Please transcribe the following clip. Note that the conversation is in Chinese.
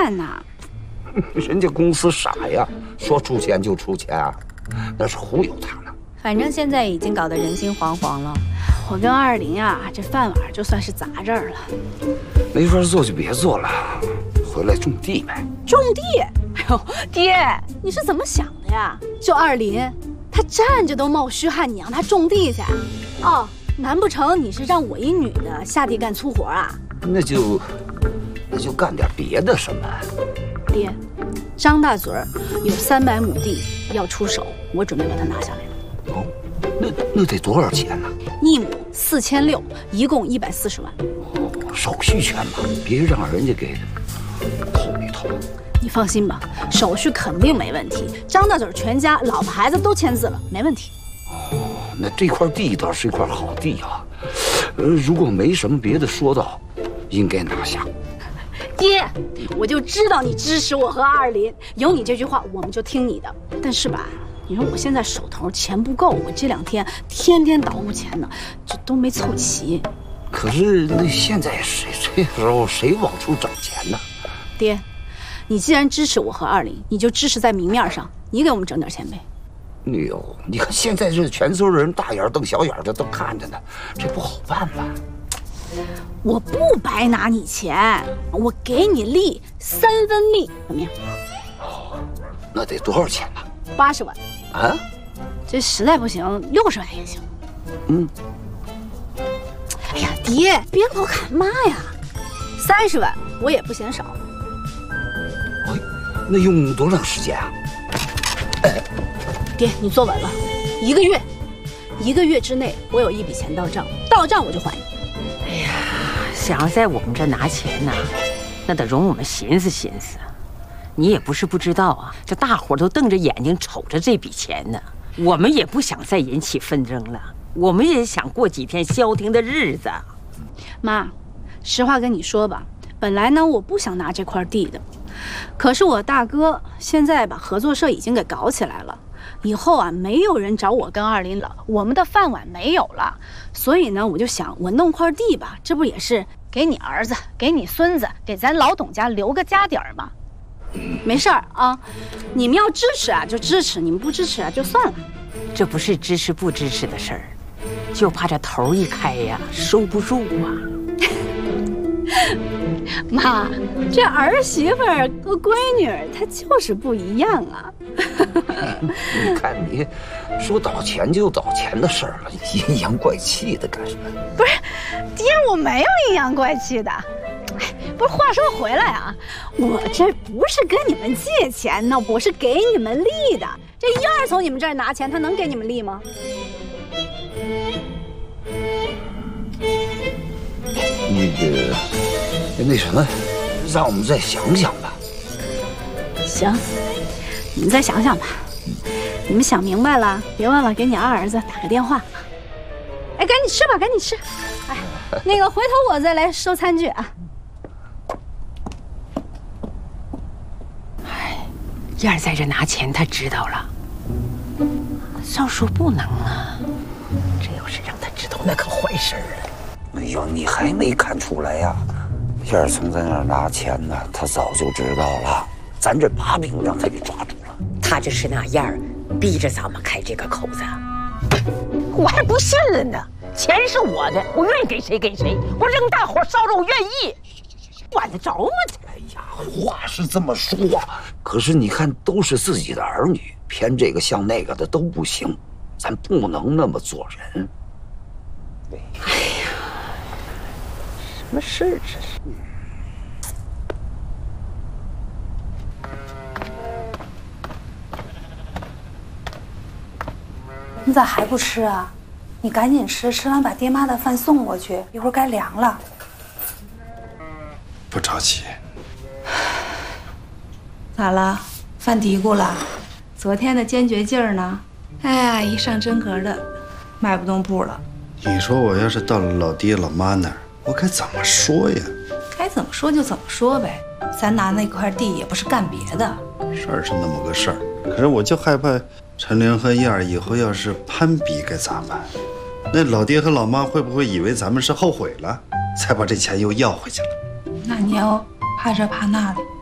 钱呢？ 人家公司傻呀，说出钱就出钱啊，那是忽悠他呢。 反正现在已经搞得人心惶惶了。我跟20呀，这饭碗就算是砸这儿了。 没法做就别做了，回来种地呗。 种地？哎呦，爹，你是怎么想的呀？就20，他站着都冒虚汗，你让他种地去？哦，难不成你是让我一女的下地干粗活啊？ 那就干点别的什么。 爹，张大嘴儿有300亩地要出手，我准备把它拿下来了。 哦，那得多少钱呢 ？1亩4600，一共140万。 哦，手续全吧，别让人家给偷一偷。 你放心吧，手续肯定没问题。张大嘴全家老婆孩子都签字了，没问题。 哦，那这块地倒是一块好地啊。如果没什么别的说道，应该拿下。 爹，我就知道你支持我和20，有你这句话，我们就听你的。但是吧，你说我现在手头钱不够，我这2天天天捣鼓钱呢，这都没凑齐。 可是那现在这时候谁往出整钱呢？ 爹，你既然支持我和20，你就支持在明面上，你给我们整点钱呗。 哎呦，你看现在这全村人大眼瞪小眼的都看着呢，这不好办吧？ 我不白拿你钱，我给你利，3分利，怎么样？ 哦，那得多少钱呢 ？80万。 啊？ 这实在不行，60万也行。 嗯。 哎呀，爹，别老砍妈呀！30万我也不嫌少。 哎，那用多长时间啊？ 爹，你坐稳了，1个月之内我有一笔钱到账我就还你。 哎呀，想要在我们这拿钱呢，那得容我们寻思寻思。你也不是不知道啊，这大伙都瞪着眼睛瞅着这笔钱呢。我们也不想再引起纷争了，我们也想过几天消停的日子。 妈，实话跟你说吧，本来呢我不想拿这块地的，可是我大哥现在把合作社已经给搞起来了，以后啊没有人找我跟20了，我们的饭碗没有了，所以呢我就想我弄块地吧，这不也是给你儿子给你孙子给咱老董家留个家底儿吗？没事儿啊，你们要支持啊就支持，你们不支持啊就算了。 这不是支持不支持的事儿，就怕这头一开呀收不住啊。 妈，这儿媳妇儿和闺女她就是不一样啊。 你看你说倒钱就倒钱的事儿了，阴阳怪气的干什么？ 不是，爹，我没有阴阳怪气的。不是，话说回来啊，我这不是跟你们借钱呢，我是给你们利的。这1、2从你们这儿拿钱，他能给你们利吗？ 那什么，让我们再想想吧。 行，你们再想想吧。你们想明白了，别忘了给你二儿子打个电话。哎，赶紧吃吧，赶紧吃。哎，那个回头我再来收餐具啊。 燕儿在这拿钱，他知道了。要说不能啊，这要是让他知道，那可坏事了。 哎呦，你还没看出来呀？燕儿从在那儿拿钱呢，他早就知道了。咱这把柄让他给抓住了。 他就是那样儿，逼着咱们开这个口子。我还不信了呢，钱是我的，我愿意给谁给谁，我扔大火烧了我愿意，管得着吗？ 哎呀，话是这么说，可是你看，都是自己的儿女，偏这个像那个的都不行，咱不能那么做人。 哎呀，什么事这是？ 你咋还不吃啊？你赶紧吃，吃完把爹妈的饭送过去，一会儿该凉了。 不着急。 咋了？犯嘀咕了？昨天的坚决劲儿呢？哎呀，一上真格的，迈不动步了。 你说我要是到了老爹老妈那儿，我该怎么说呀？ 该怎么说就怎么说呗。咱拿那块地也不是干别的。 事儿是那么个事儿，可是我就害怕陈玲和燕儿以后要是攀比该咋办？那老爹和老妈会不会以为咱们是后悔了，才把这钱又要回去了？ 那你要怕这怕那的，